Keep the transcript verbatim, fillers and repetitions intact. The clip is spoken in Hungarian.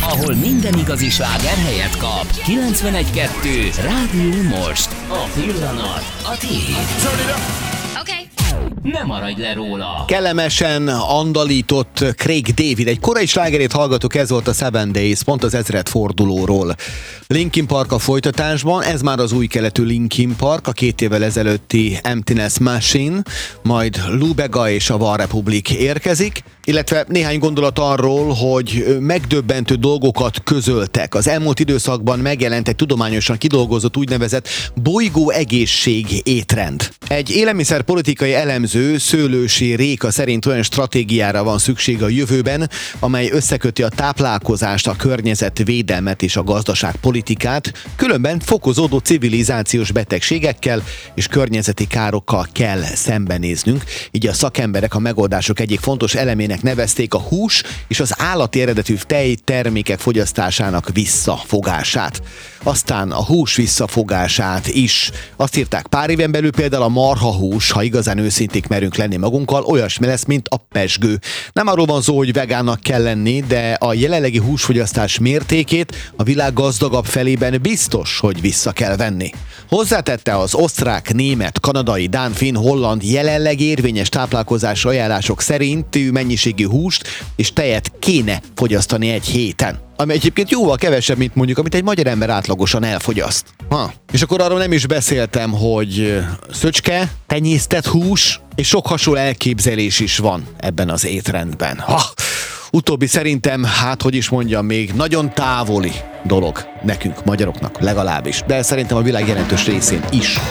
ahol minden igazi sláger helyet kap. kilencvenegy kettő Rádió Most. A pillanat a tiéd. Ne maradj le róla! Kellemesen andalított Craig David. Egy korai slágerét hallgatok, ez volt a Seven Days, pont az ezred fordulóról. Linkin Park a folytatásban, ez már az új keletű Linkin Park, a két évvel ezelőtti Emptiness Machine, majd Lou Bega és a One Republic érkezik, illetve néhány gondolat arról, hogy megdöbbentő dolgokat közöltek. Az elmúlt időszakban megjelent egy tudományosan kidolgozott úgynevezett bolygó egészség étrend. Egy élelmiszerpolitikai elemző, Szőlősi Réka szerint olyan stratégiára van szükség a jövőben, amely összeköti a táplálkozást, a környezetvédelmet és a gazdaságpolitikát, különben fokozódó civilizációs betegségekkel és környezeti károkkal kell szembenéznünk. Így a szakemberek a megoldások egyik fontos elemének nevezték a hús és az állati eredetű tejtermékek fogyasztásának visszafogását. Aztán a hús visszafogását is. Azt írták, pár éven belül például a marhahús, ha igazán őszinték merünk lenni magunkkal, olyasmi lesz, mint a pezsgő. Nem arról van szó, hogy vegánnak kell lenni, de a jelenlegi húsfogyasztás mértékét a világ gazdagabb felében biztos, hogy vissza kell venni. Hozzátette, az osztrák, német, kanadai, dán, finn, holland jelenleg érvényes táplálkozási ajánlások szerint mennyiségű húst és tejet kéne fogyasztani egy héten. Ami egyébként jóval kevesebb, mint mondjuk, amit egy magyar ember átlagosan elfogyaszt. Ha. És akkor arról nem is beszéltem, hogy szöcske, tenyésztett hús, és sok hasonló elképzelés is van ebben az étrendben. Ha. Utóbbi szerintem, hát hogy is mondjam, még nagyon távoli dolog nekünk, magyaroknak legalábbis, de szerintem a világ jelentős részén is.